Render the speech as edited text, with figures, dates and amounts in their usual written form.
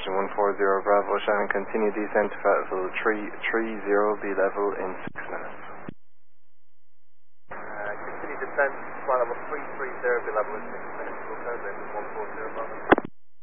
Engine 140 Bravo, Shannon, continue descent to vessel 330, be level in 6 minutes. Continue descent, flight level 330, be level in 6 minutes, Engine 140 Bravo.